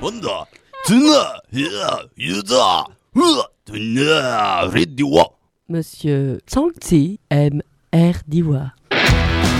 Honda, Tuna, Yuda, Tuna, Ridiwa. Monsieur Zhangzi aime Erdiwa.